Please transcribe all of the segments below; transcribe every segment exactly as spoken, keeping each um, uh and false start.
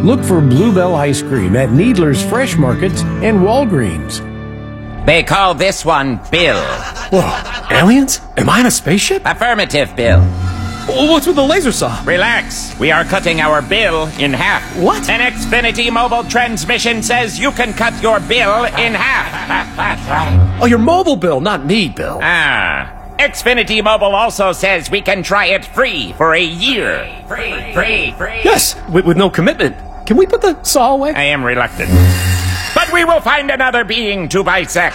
Look for Bluebell Ice Cream at Needler's Fresh Markets and Walgreens. They call this one Bill. Whoa, aliens? Am I in a spaceship? Affirmative, Bill. What's with the laser saw? Relax. We are cutting our bill in half. What? An Xfinity mobile transmission says you can cut your bill in half. Oh, your mobile bill, not me, Bill. Ah. Xfinity Mobile also says we can try it free for a year. Free, free, free. Yes, with, with no commitment. Can we put the saw away? I am reluctant. But we will find another being to bisect.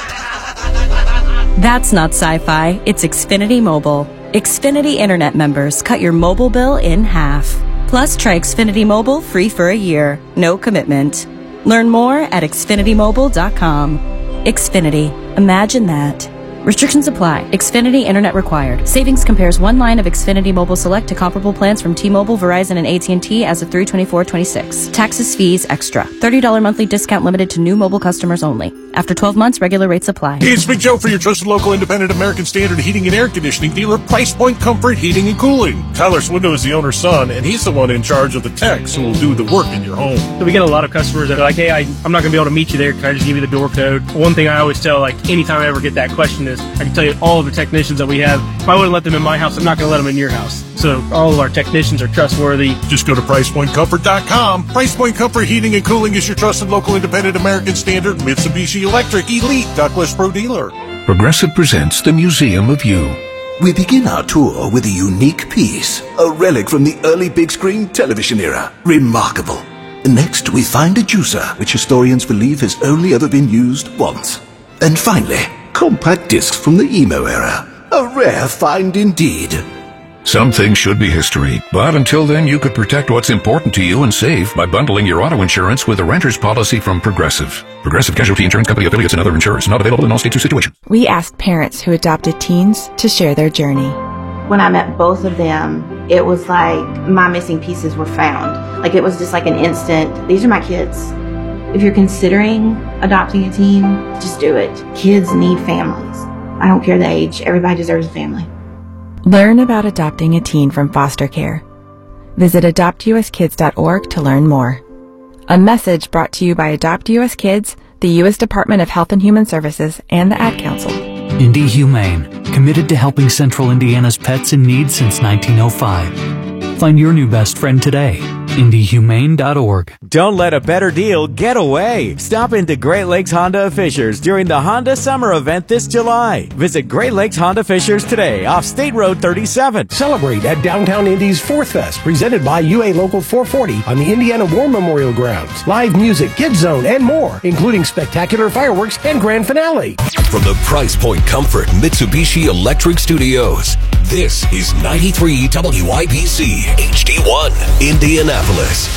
That's not sci-fi. It's Xfinity Mobile. Xfinity Internet members cut your mobile bill in half. Plus, try Xfinity Mobile free for a year. No commitment. Learn more at xfinity mobile dot com. Xfinity. Imagine that. Restrictions apply. Xfinity Internet required. Savings compares one line of Xfinity Mobile Select to comparable plans from T-Mobile, Verizon, and A T and T as of three twenty-four twenty-six. Taxes, fees, extra. thirty dollars monthly discount limited to new mobile customers only. After twelve months, regular rates apply. Hey, it's Big Joe for your trusted local independent American Standard heating and air conditioning dealer, Price Point Comfort Heating and Cooling. Tyler Swindle is the owner's son, and he's the one in charge of the techs who will do the work in your home. So we get a lot of customers that are like, hey, I, I'm not going to be able to meet you there. Can I just give you the door code? One thing I always tell, like, anytime I ever get that question is, I can tell you all of the technicians that we have, if I wouldn't let them in my house, I'm not going to let them in your house. So all of our technicians are trustworthy. Just go to price point comfort dot com. Price Point Comfort Heating and Cooling is your trusted local independent American Standard Mitsubishi Electric Elite Douglas Pro dealer. Progressive presents the Museum of You. We begin our tour with a unique piece, a relic from the early big screen television era. Remarkable. Next, we find a juicer, which historians believe has only ever been used once. And finally, compact discs from the emo era. A rare find indeed. Some things should be history, but until then you could protect what's important to you and save by bundling your auto insurance with a renter's policy from Progressive. Progressive Casualty Insurance Company affiliates and other insurers. Not available in all states or situations. We asked parents who adopted teens to share their journey. When I met both of them, it was like my missing pieces were found. Like it was just like an instant, these are my kids. If you're considering adopting a teen, just do it. Kids need families. I don't care the age. Everybody deserves a family. Learn about adopting a teen from foster care. Visit adopt u s kids dot org to learn more. A message brought to you by Adopt U S Kids, the U S Department of Health and Human Services, and the Ad Council. Indy Humane, committed to helping Central Indiana's pets in need since nineteen oh five. Find your new best friend today. indy humane dot org. Don't let a better deal get away. Stop into Great Lakes Honda of Fishers during the Honda Summer Event this July. Visit Great Lakes Honda Fishers today off State Road thirty-seven. Celebrate at Downtown Indy's Fourth Fest, presented by U A Local four forty on the Indiana War Memorial Grounds. Live music, Kids Zone, and more, including spectacular fireworks and grand finale. From the Price Point Comfort Mitsubishi Electric Studios, this is ninety-three W I B C H D one, Indianapolis.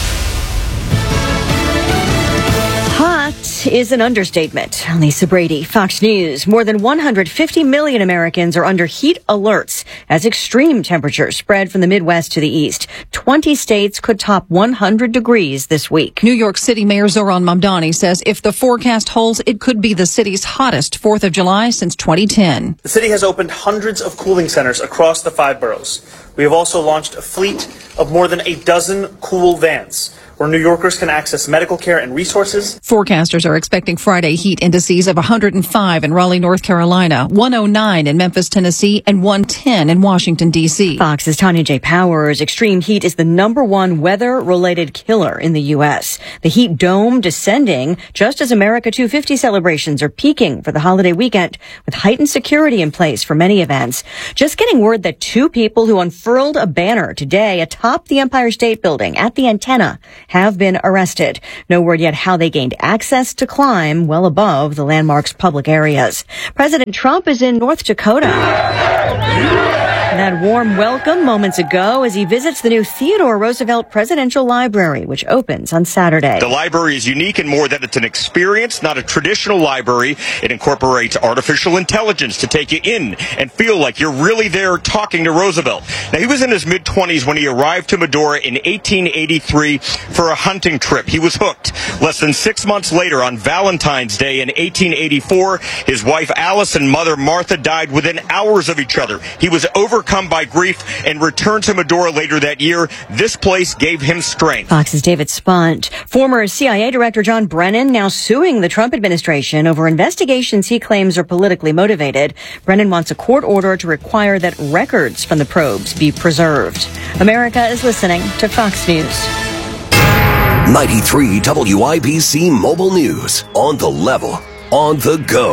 Hot is an understatement. Lisa Brady, Fox News. More than one hundred fifty million Americans are under heat alerts as extreme temperatures spread from the Midwest to the East. twenty states could top one hundred degrees this week. New York City Mayor Zohran Mamdani says if the forecast holds, it could be the city's hottest fourth of July since twenty ten. The city has opened hundreds of cooling centers across the five boroughs. We have also launched a fleet of more than a dozen cool vans, where New Yorkers can access medical care and resources. Forecasters are expecting Friday heat indices of one hundred five in Raleigh, North Carolina, one oh nine in Memphis, Tennessee, and one ten in Washington, D C. Fox's Tanya J. Powers. Extreme heat is the number one weather-related killer in the U S. The heat dome descending just as America two fifty celebrations are peaking for the holiday weekend, with heightened security in place for many events. Just getting word that two people who unfurled a banner today atop the Empire State Building at the antenna have been arrested. No word yet how they gained access to climb well above the landmark's public areas. President Trump is in North Dakota. That warm welcome moments ago as he visits the new Theodore Roosevelt Presidential Library, which opens on Saturday. The library is unique in more that it's an experience, not a traditional library. It incorporates artificial intelligence to take you in and feel like you're really there talking to Roosevelt. Now, he was in his mid-twenties when he arrived to Medora in eighteen eighty-three for a hunting trip. He was hooked. Less than six months later, on Valentine's Day in eighteen eighty-four, his wife Alice and mother Martha died within hours of each other. He was over overcome by grief and returned to Medora later that year. This place gave him strength. Fox's David Spunt. Former C I A Director John Brennan now suing the Trump administration over investigations he claims are politically motivated. Brennan wants a court order to require that records from the probes be preserved. America is listening to Fox News. ninety-three W I B C Mobile News. On the level. On the go.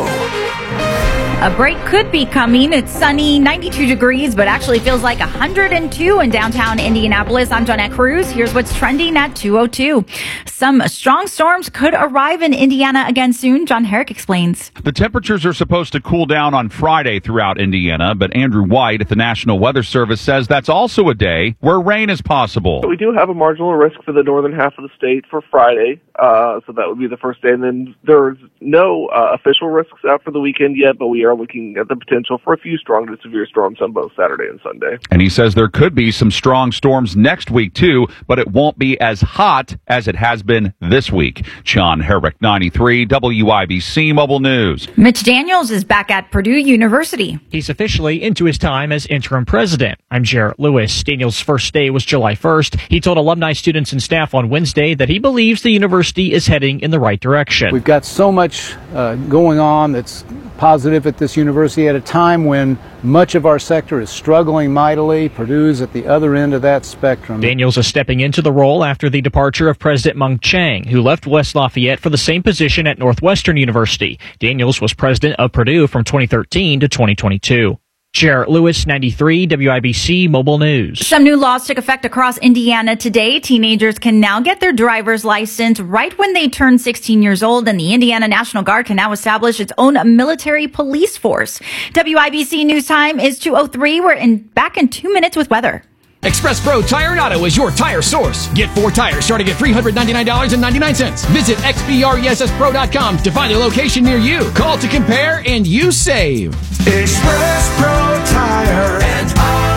A break could be coming. It's sunny, ninety-two degrees, but actually feels like one hundred two in downtown Indianapolis. I'm Jonette Cruz. Here's what's trending at two oh two. Some strong storms could arrive in Indiana again soon. John Herrick explains. The temperatures are supposed to cool down on Friday throughout Indiana, but Andrew White at the National Weather Service says that's also a day where rain is possible. We do have a marginal risk for the northern half of the state for Friday, uh, so that would be the first day. And then there's no uh, official risks out for the weekend yet, but we are looking at the potential for a few strong to severe storms on both Saturday and Sunday. And he says there could be some strong storms next week, too, but it won't be as hot as it has been this week. John Herrick, ninety-three W I B C Mobile News. Mitch Daniels is back at Purdue University. He's officially into his time as interim president. I'm Jarrett Lewis. Daniels' first day was July first. He told alumni, students, and staff on Wednesday that he believes the university is heading in the right direction. We've got so much uh, going on that's positive at this university at a time when much of our sector is struggling mightily. Purdue's at the other end of that spectrum. Daniels is stepping into the role after the departure of President Mung Chiang, who left West Lafayette for the same position at Northwestern University. Daniels was president of Purdue from twenty thirteen to twenty twenty-two. Jarrett Lewis, ninety-three W I B C Mobile News. Some new laws took effect across Indiana today. Teenagers can now get their driver's license right when they turn sixteen years old, and the Indiana National Guard can now establish its own military police force. W I B C News Time is two oh three. We're in back in two minutes with weather. Express Pro Tire and Auto is your tire source. Get four tires starting at three hundred ninety-nine dollars and ninety-nine cents. Visit x p ress pro dot com to find a location near you. Call to compare and you save. Express Pro Tire and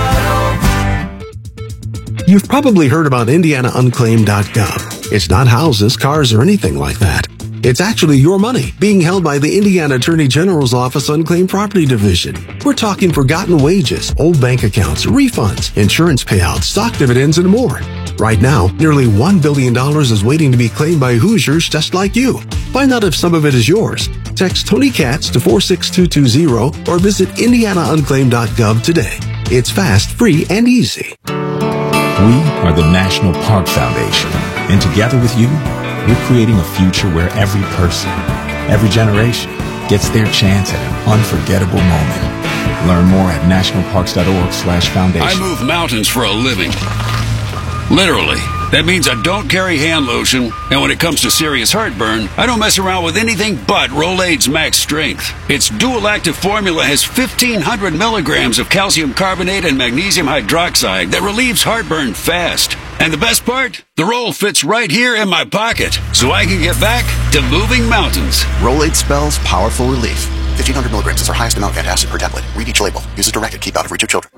Auto. You've probably heard about indiana unclaimed dot gov. It's not houses, cars, or anything like that. It's actually your money being held by the Indiana Attorney General's Office Unclaimed Property Division. We're talking forgotten wages, old bank accounts, refunds, insurance payouts, stock dividends, and more. Right now, nearly one billion dollars is waiting to be claimed by Hoosiers just like you. Find out if some of it is yours. Text Tony Katz to four six two two zero or visit indiana unclaimed dot gov today. It's fast, free, and easy. We are the National Park Foundation, and together with you, we're creating a future where every person, every generation, gets their chance at an unforgettable moment. Learn more at national parks dot org slash foundation. I move mountains for a living. Literally. That means I don't carry hand lotion, and when it comes to serious heartburn, I don't mess around with anything but Rolaids Max Strength. Its dual-active formula has fifteen hundred milligrams of calcium carbonate and magnesium hydroxide that relieves heartburn fast. And the best part? The roll fits right here in my pocket, so I can get back to moving mountains. Rolaids spells powerful relief. fifteen hundred milligrams is our highest amount of antacid per tablet. Read each label. Use as directed. Keep out of reach of children.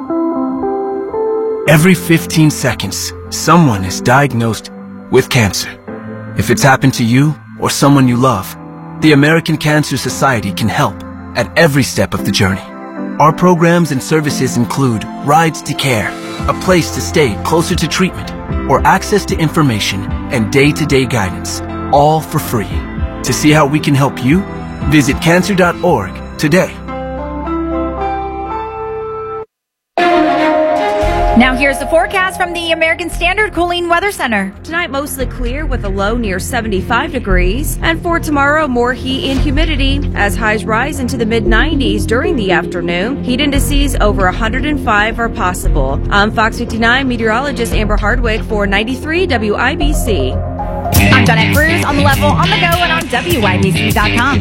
Every fifteen seconds, someone is diagnosed with cancer. If it's happened to you or someone you love, the American Cancer Society can help at every step of the journey. Our programs and services include Rides to Care, a place to stay closer to treatment, or access to information and day-to-day guidance, all for free. To see how we can help you, visit cancer dot org today. Now here's the forecast from the American Standard Cooling Weather Center. Tonight, mostly clear with a low near seventy-five degrees. And for tomorrow, more heat and humidity as highs rise into the mid nineties during the afternoon. Heat indices over one hundred five are possible. I'm Fox fifty-nine meteorologist Amber Hardwick for ninety-three W I B C. I'm Jonette Cruz on the level, on the go, and on W I B C dot com.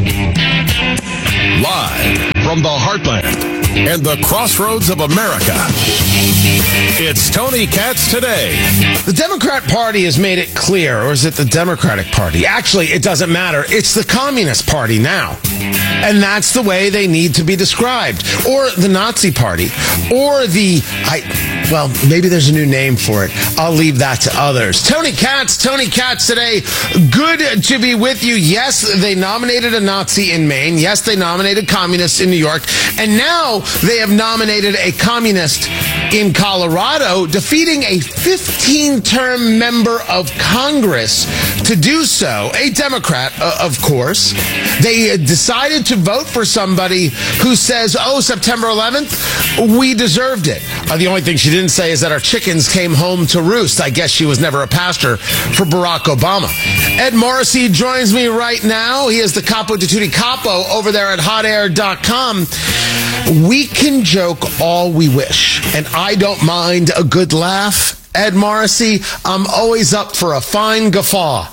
Live from the heartland and the crossroads of America, it's Tony Katz Today. The Democrat Party has made it clear, or is it the Democratic Party? Actually, it doesn't matter. It's the Communist Party now. And that's the way they need to be described. Or the Nazi Party. Or the, I, well, maybe there's a new name for it. I'll leave that to others. Tony Katz, Tony Katz Today. Good to be with you. Yes, they nominated a Nazi in Maine. Yes, they nominated communists in New York. And now they have nominated a communist in Colorado, defeating a fifteen-term member of Congress to do so, a Democrat, uh, of course. They decided to vote for somebody who says, oh, September eleventh, we deserved it. Uh, the only thing she didn't say is that our chickens came home to roost. I guess she was never a pastor for Barack Obama. Ed Morrissey joins me right now. He is the Capo di Tutti Capo over there at hot air dot com. We can joke all we wish, and I don't mind a good laugh. Ed Morrissey, I'm always up for a fine guffaw.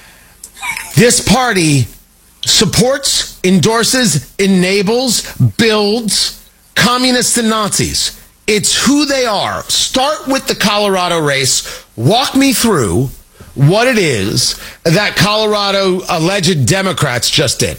This party supports, endorses, enables, builds communists and Nazis. It's who they are. Start with the Colorado race. Walk me through what it is that Colorado alleged Democrats just did.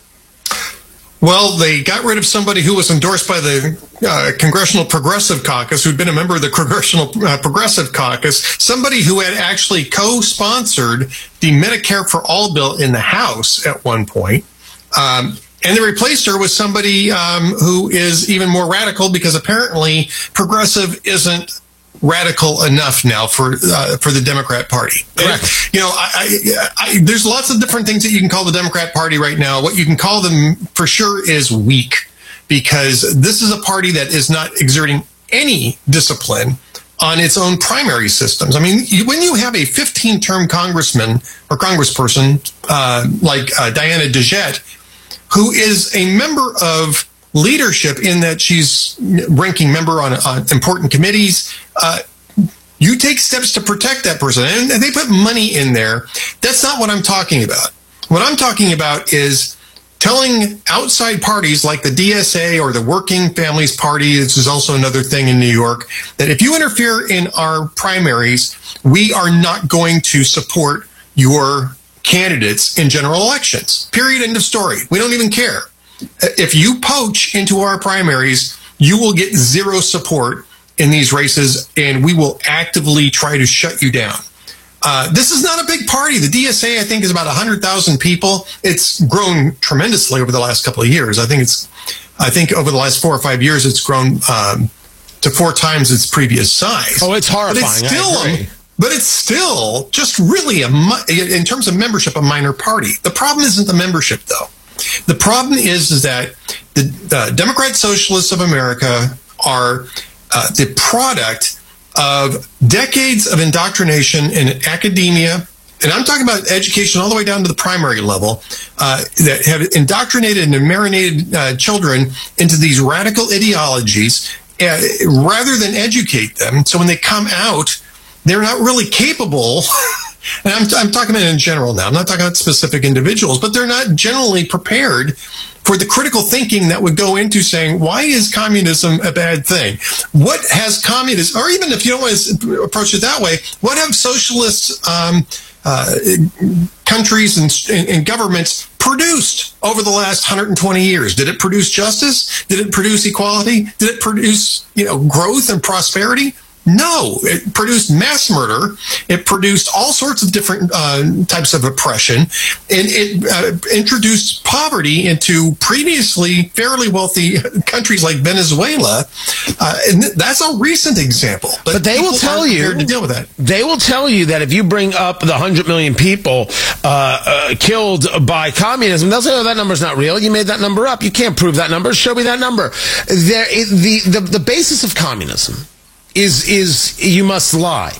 Well, they got rid of somebody who was endorsed by the uh, Congressional Progressive Caucus, who'd been a member of the Congressional uh, Progressive Caucus, somebody who had actually co-sponsored the Medicare for All bill in the House at one point. Um, and they replaced her with somebody um, who is even more radical, because apparently progressive isn't radical enough now for uh, for the Democrat Party. Correct. And, you know, I, I, I, there's lots of different things that you can call the Democrat Party right now. What you can call them for sure is weak, because this is a party that is not exerting any discipline on its own primary systems. I mean, you, when you have a fifteen-term congressman or congressperson uh, like uh, Diana DeJette, who is a member of leadership in that she's ranking member on, on important committees, uh, you take steps to protect that person. And they put money in there. That's not what I'm talking about. What I'm talking about is telling outside parties like the D S A or the Working Families Party, this is also another thing in New York, that if you interfere in our primaries, we are not going to support your candidates in general elections. Period. End of story. We don't even care. If you poach into our primaries, you will get zero support in these races, and we will actively try to shut you down. Uh, this is not a big party. The D S A, I think, is about one hundred thousand people. It's grown tremendously over the last couple of years. I think it's, I think over the last four or five years, it's grown um, to four times its previous size. Oh, it's horrifying. But it's still, I agree. But it's still just really, a in terms of membership, a minor party. The problem isn't the membership, though. The problem is, is that the uh, Democrat Socialists of America are uh, the product of decades of indoctrination in academia, and I'm talking about education all the way down to the primary level, uh, that have indoctrinated and marinated uh, children into these radical ideologies uh, rather than educate them. So when they come out, they're not really capable. And I'm, I'm talking about in general now. I'm not talking about specific individuals, but they're not generally prepared for the critical thinking that would go into saying, why is communism a bad thing? What has communism, or even if you don't want to approach it that way, what have socialist um, uh, countries and, and governments produced over the last one hundred twenty years? Did it produce justice? Did it produce equality? Did it produce, you know, growth and prosperity? No, it produced mass murder. It produced all sorts of different uh, types of oppression, and it uh, introduced poverty into previously fairly wealthy countries like Venezuela. Uh, and that's a recent example. But, but they will tell you to deal with that. They will tell you that if you bring up the hundred million people uh, uh, killed by communism, they'll say, "Oh, that number's not real. You made that number up. You can't prove that number. Show me that number." There, it, the, the the basis of communism is is you must lie.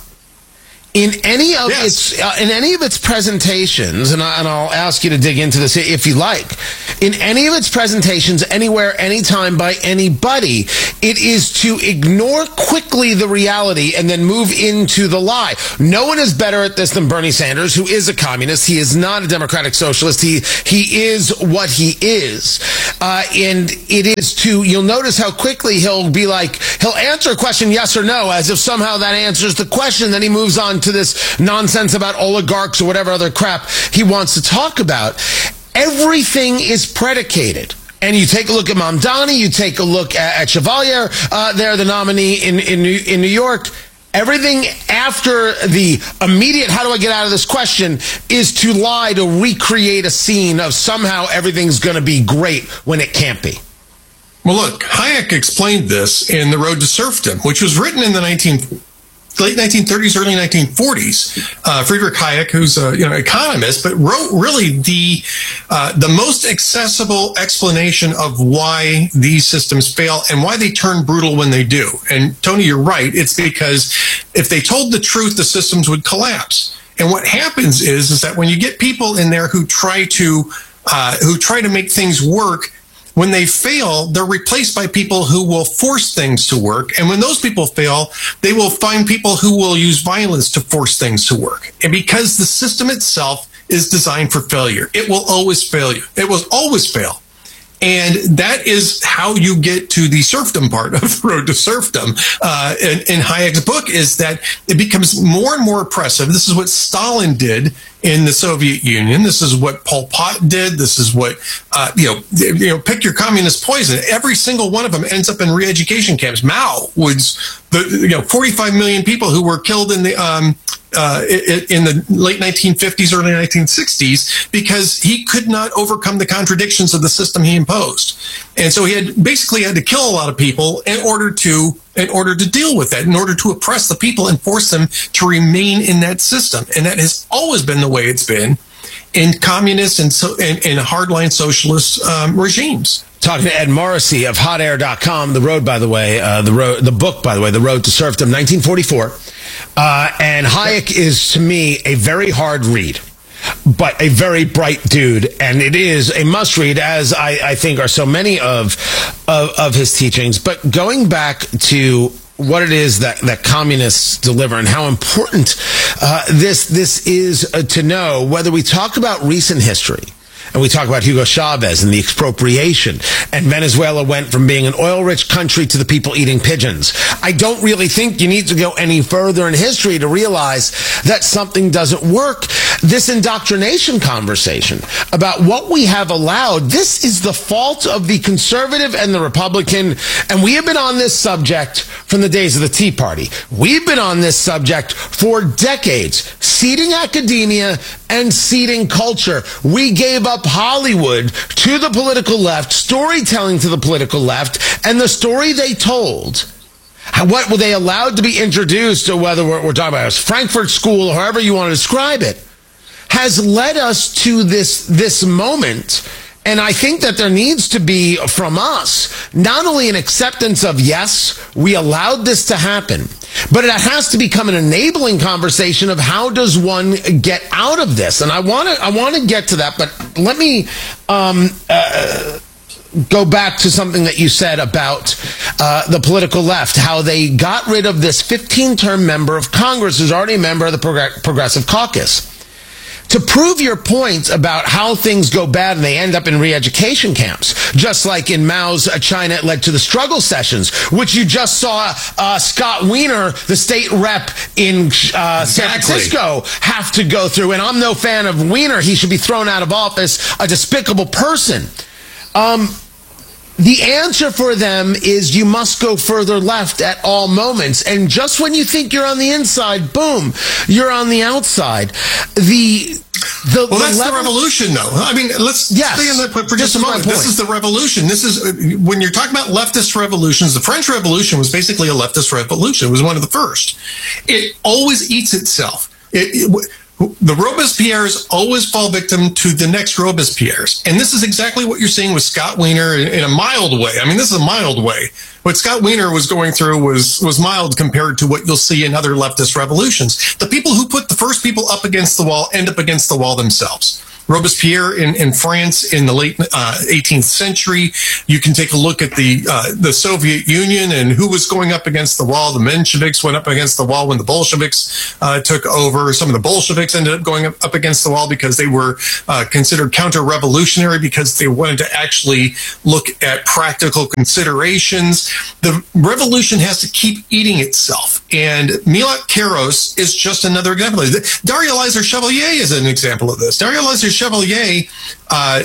In any of yes. its uh, in any of its presentations, and, I, and I'll ask you to dig into this if you like, in any of its presentations, anywhere, anytime, by anybody, it is to ignore quickly the reality and then move into the lie. No one is better at this than Bernie Sanders, who is a communist. He is not a democratic socialist. He he is what he is. Uh, and it is to, you'll notice how quickly he'll be like, he'll answer a question yes or no, as if somehow that answers the question. Then he moves on to this nonsense about oligarchs or whatever other crap he wants to talk about. Everything is predicated. And you take a look at Mamdani, you take a look at, at Chevalier, uh, they're the nominee in, in, New, in New York. Everything after the immediate, how do I get out of this question, is to lie, to recreate a scene of somehow everything's going to be great when it can't be. Well, look, Hayek explained this in The Road to Serfdom, which was written in the nineteen late nineteen thirties, early nineteen forties. Uh, Friedrich Hayek, who's a you know economist, but wrote really the uh, the most accessible explanation of why these systems fail and why they turn brutal when they do. And Tony, you're right. It's because if they told the truth, the systems would collapse. And what happens is is that when you get people in there who try to uh, who try to make things work, when they fail, they're replaced by people who will force things to work. And when those people fail, they will find people who will use violence to force things to work. And because the system itself is designed for failure, it will always fail you. It will always fail. And that is how you get to the serfdom part of Road to Serfdom uh, in, in Hayek's book, is that it becomes more and more oppressive. This is what Stalin did in the Soviet Union. This is what Pol Pot did. This is what, uh, you know, you know, pick your communist poison. Every single one of them ends up in re-education camps. Mao was the, you know, forty-five million people who were killed in the, um, uh, in the late nineteen fifties, early nineteen sixties, because he could not overcome the contradictions of the system he imposed. And so he had basically had to kill a lot of people in order to, in order to deal with that, in order to oppress the people and force them to remain in that system. And that has always been the way it's been in communist and so and, and hardline socialist um, regimes. Talking to Ed Morrissey of hot air dot com. The road, by the way, uh, the road, the book, by the way, The Road to Serfdom, nineteen forty-four. Uh, and Hayek is, to me, a very hard read, but a very bright dude. And it is a must read, as I, I think are so many of, of, of his teachings. But going back to what it is that, that communists deliver and how important uh, this, this is uh, to know, whether we talk about recent history, and we talk about Hugo Chavez and the expropriation, and Venezuela went from being an oil-rich country to the people eating pigeons. I don't really think you need to go any further in history to realize that something doesn't work. This indoctrination conversation about what we have allowed, this is the fault of the conservative and the Republican, and we have been on this subject from the days of the Tea Party. We've been on this subject for decades, seeding academia and seeding culture. We gave up Hollywood to the political left, storytelling to the political left, and the story they told, what were they allowed to be introduced, or whether we're, we're talking about Frankfurt School, or however you want to describe it, has led us to this this moment. And I think that there needs to be, from us, not only an acceptance of, yes, we allowed this to happen, but it has to become an enabling conversation of how does one get out of this. And I want to I want to get to that, but let me um, uh, go back to something that you said about uh, the political left, how they got rid of this fifteen-term member of Congress who's already a member of the Prog- Progressive Caucus. To prove your point about how things go bad and they end up in re-education camps, just like in Mao's China, it led to the struggle sessions, which you just saw uh, Scott Wiener, the state rep in uh, San Francisco, have to go through. And I'm no fan of Wiener. He should be thrown out of office, a despicable person. Um, The answer for them is you must go further left at all moments. And just when you think you're on the inside, boom, you're on the outside. The, the well, the that's level- the revolution, though. I mean, let's yes, stay on that for just this a is my moment. point. This is the revolution. This is uh, when you're talking about leftist revolutions. The French Revolution was basically a leftist revolution. It was one of the first. It always eats itself. It, it, the Robespierres always fall victim to the next Robespierres. And this is exactly what you're seeing with Scott Wiener in, in a mild way. I mean, this is a mild way. What Scott Wiener was going through was, was mild compared to what you'll see in other leftist revolutions. The people who put the first people up against the wall end up against the wall themselves. Robespierre in, in France in the late uh, eighteenth century. You can take a look at the uh, the Soviet Union and who was going up against the wall. The Mensheviks went up against the wall when the Bolsheviks uh, took over. Some of the Bolsheviks ended up going up, up against the wall because they were uh, considered counter-revolutionary, because they wanted to actually look at practical considerations. The revolution has to keep eating itself. And Milot Karos is just another example. Dario Elizer Chevalier is an example of this. Dario Elizer Chevalier uh,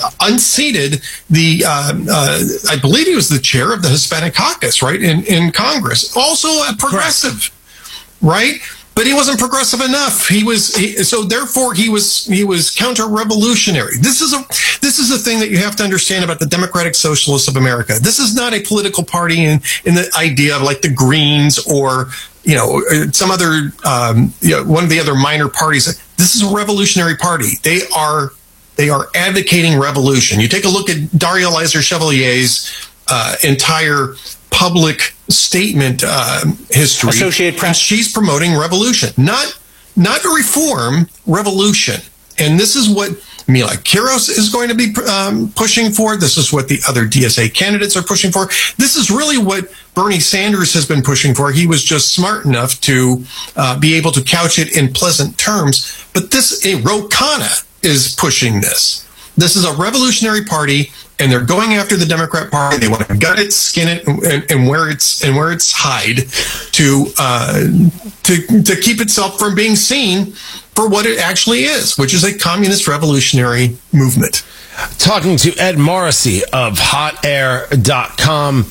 unseated the, uh, uh, I believe he was the chair of the Hispanic Caucus, right, in, in Congress. Also a progressive, right? but he wasn't progressive enough. He was he, so therefore he was he was counter-revolutionary. This is a this is a thing that you have to understand about the Democratic Socialists of America. This is not a political party in in the idea of like the Greens or you know some other um, you know, one of the other minor parties. This is a revolutionary party. They are they are advocating revolution. You take a look at Daria Eliza Chevalier's uh, entire public statement uh, history. Associated Press. She's promoting revolution, not not reform, revolution. And this is what Mila Kiros is going to be um, pushing for. This is what the other D S A candidates are pushing for. This is really what Bernie Sanders has been pushing for. He was just smart enough to uh, be able to couch it in pleasant terms. But this, a Ro Khanna is pushing this. This is a revolutionary party, and they're going after the Democrat Party. They want to gut it, skin it, and, and wear its and wear its hide to uh, to to keep itself from being seen for what it actually is, which is a communist revolutionary movement. Talking to Ed Morrissey of hot air dot com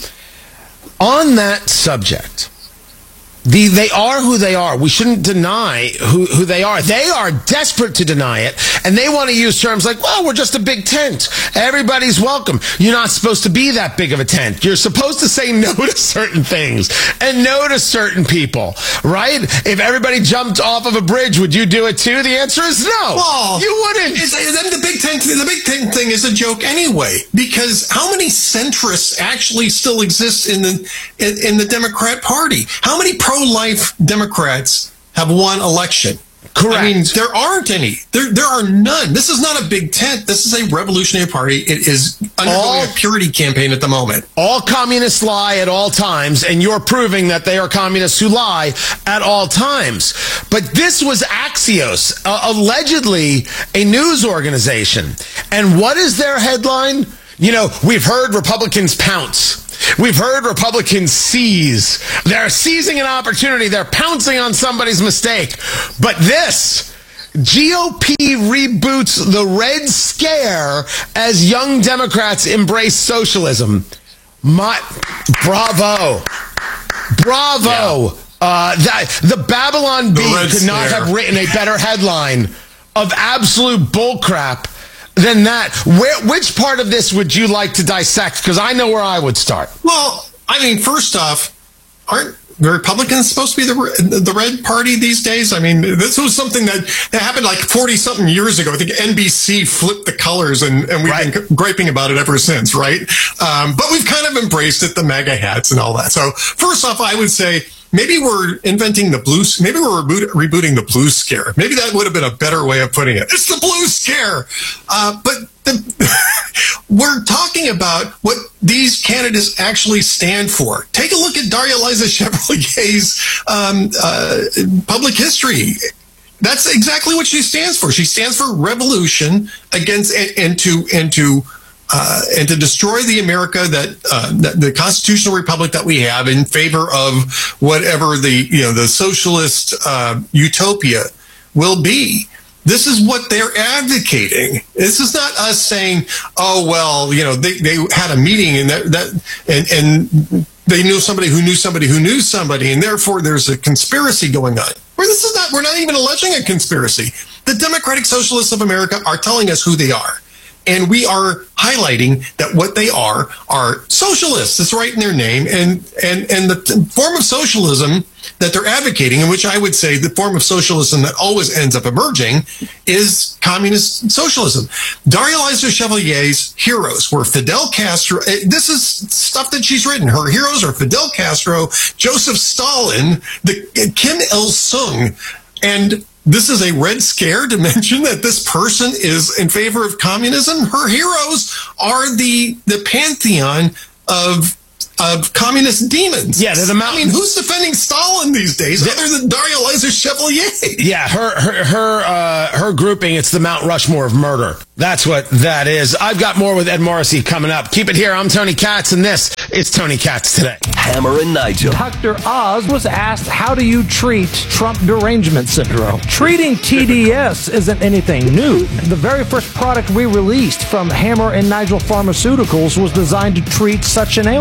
on that subject. The, they are who they are. We shouldn't deny who, who they are. They are desperate to deny it, and they want to use terms like, well, we're just a big tent. Everybody's welcome. You're not supposed to be that big of a tent. You're supposed to say no to certain things and no to certain people, right? If everybody jumped off of a bridge, would you do it too? The answer is no. Well, you wouldn't. It's, then the big tent, the big tent thing is a joke anyway, because how many centrists actually still exist in the in, in the Democrat Party? How many pro-life Democrats have won election? Correct. I mean, there aren't any. There, there are none. This is not a big tent. This is a revolutionary party. It is undergoing all, a purity campaign at the moment. All communists lie at all times, and you're proving that they are communists who lie at all times. But this was Axios, uh, allegedly a news organization. And what is their headline? You know, we've heard Republicans pounce. We've heard Republicans seize. They're seizing an opportunity. They're pouncing on somebody's mistake. But this, G O P reboots the Red Scare as young Democrats embrace socialism. My, bravo. Bravo. Yeah. Uh, that, the Babylon Bee could not have written a better headline of absolute bullcrap than that. Where, which part of this would you like to dissect? Because I know where I would start. Well, I mean, first off, aren't the Republicans supposed to be the the red party these days? I mean, this was something that, that happened like forty-something years ago. I think N B C flipped the colors, and, and we've right. been griping about it ever since, right? Um, but we've kind of embraced it, the MAGA hats and all that. So first off, I would say, maybe we're inventing the blue, maybe we're reboot, rebooting the blue scare. Maybe that would have been a better way of putting it. It's the blue scare. Uh, but the, we're talking about what these candidates actually stand for. Take a look at Daria Eliza Chevalier's um, uh, public history. That's exactly what she stands for. She stands for revolution against, and, and to, and to, Uh, and to destroy the America that, uh, that the constitutional republic that we have in favor of whatever the, you know, the socialist uh, utopia will be. This is what they're advocating. This is not us saying, oh, well, you know, they, they had a meeting and that, that and, and they knew somebody who knew somebody who knew somebody, and therefore there's a conspiracy going on. Where this is not, we're not even alleging a conspiracy. The Democratic Socialists of America are telling us who they are. And we are highlighting that what they are are socialists. It's right in their name. And, and, and the form of socialism that they're advocating, in which I would say the form of socialism that always ends up emerging, is communist socialism. Daria Eliza Chevalier's heroes were Fidel Castro. This is stuff that she's written. Her heroes are Fidel Castro, Joseph Stalin, the Kim Il-sung, and this is a red scare to mention that this person is in favor of communism. Her heroes are the the pantheon of of communist demons. Yeah, the Mount- I mean, who's defending Stalin these days the- other than Daria Eliza Chevalier? Yeah, her her her uh, her grouping. It's the Mount Rushmore of murder. That's what that is. I've got more with Ed Morrissey coming up. Keep it here. I'm Tony Katz, and this is Tony Katz Today. Hammer and Nigel. Doctor Oz was asked, how do you treat Trump derangement syndrome? Treating T D S isn't anything new. The very first product we released from Hammer and Nigel Pharmaceuticals was designed to treat such an ailment.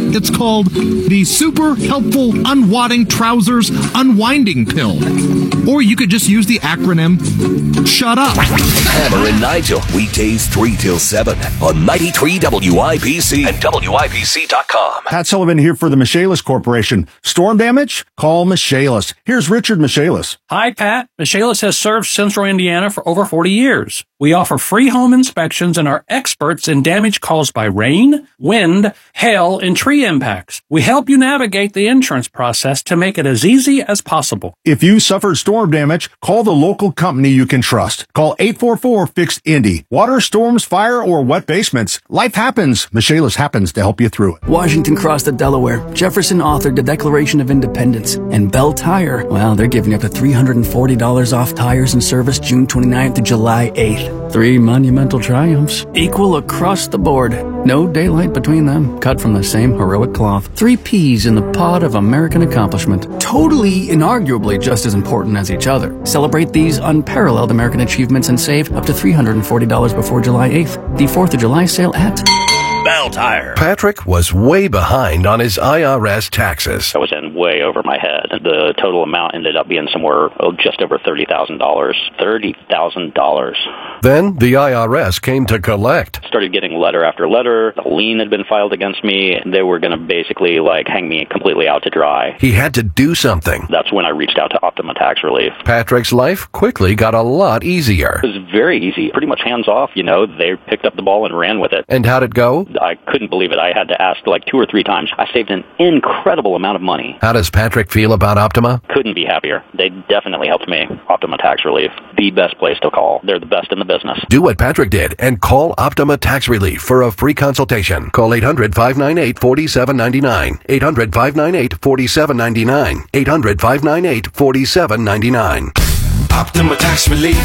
It's called the Super Helpful Unwadding Trousers Unwinding Pill. Or you could just use the acronym SHUT UP. Hammer and Nigel, weekdays three till seven on ninety-three W I B C and W I B C dot com. Pat Sullivan here for the Michaelis Corporation. Storm damage? Call Michaelis. Here's Richard Michaelis. Hi, Pat. Michaelis has served Central Indiana for over forty years. We offer free home inspections and are experts in damage caused by rain, wind, hail, and tree impacts. We help you navigate the insurance process to make it as easy as possible. If you suffered storm damage, call the local company you can trust. Call eight four four, fixed Indy. Water, storms, fire, or wet basements. Life happens. Michaelis happens to help you through it. Washington crossed the Delaware. Jefferson authored the Declaration of Independence. And Bell Tire, well, they're giving up to three hundred forty dollars off tires and service June twenty-ninth to July eighth. Three monumental triumphs, equal across the board. No daylight between them, cut from the same heroic cloth. Three peas in the pod of American accomplishment. Totally, inarguably just as important as each other. Celebrate these unparalleled American achievements and save up to three hundred forty dollars before July eighth. The fourth of July sale at Bell Tire. Patrick was way behind on his I R S taxes. I was in way over my head. The total amount ended up being somewhere oh, just over thirty thousand dollars. thirty thousand dollars. Then the I R S came to collect. Started getting letter after letter. A lien had been filed against me. They were going to basically like hang me completely out to dry. He had to do something. That's when I reached out to Optima Tax Relief. Patrick's life quickly got a lot easier. It was very easy. Pretty much hands off, you know. They picked up the ball and ran with it. And how'd it go? I couldn't believe it. I had to ask like two or three times. I saved an incredible amount of money. How does Patrick feel about Optima? Couldn't be happier. They definitely helped me. Optima Tax Relief, the best place to call. They're the best in the business. Do what Patrick did and call Optima Tax Relief for a free consultation. Call eight hundred, five nine eight, four seven nine nine. eight hundred, five nine eight, four seven nine nine. eight hundred, five nine eight, four seven nine nine. Optima Tax Relief.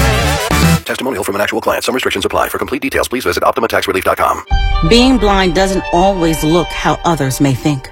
Testimonial from an actual client. Some restrictions apply. For complete details, please visit Optima Tax Relief dot com. Being blind doesn't always look how others may think.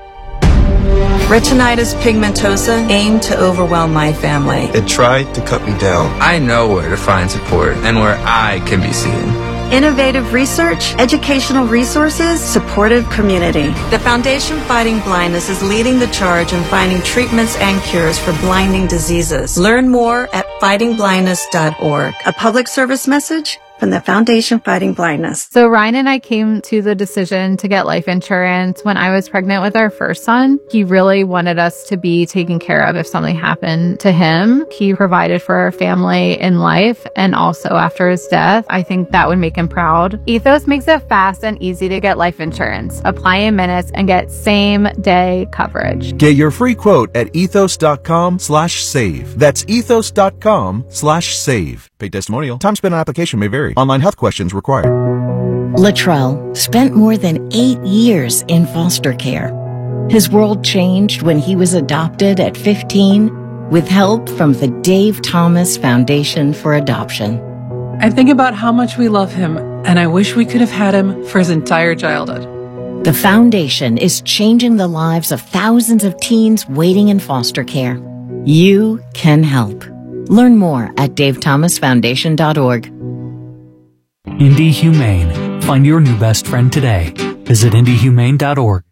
Retinitis pigmentosa aimed to overwhelm my family. It tried to cut me down. I know where to find support and where I can be seen. Innovative research, educational resources, supportive community. The Foundation Fighting Blindness is leading the charge in finding treatments and cures for blinding diseases. Learn more at fighting blindness dot org. A public service message from the Foundation Fighting Blindness. So Ryan and I came to the decision to get life insurance when I was pregnant with our first son. He really wanted us to be taken care of if something happened to him. He provided for our family in life and also after his death. I think that would make him proud. Ethos makes it fast and easy to get life insurance. Apply in minutes and get same day coverage. Get your free quote at ethos.com slash save. That's ethos.com slash save. Paid testimonial. Time spent on application may vary. Online health questions required. Latrell spent more than eight years in foster care. His world changed when he was adopted at fifteen with help from the Dave Thomas Foundation for Adoption. I think about how much we love him, and I wish we could have had him for his entire childhood. The foundation is changing the lives of thousands of teens waiting in foster care. You can help. Learn more at dave thomas foundation dot org. Indy Humane. Find your new best friend today. Visit indy humane dot org.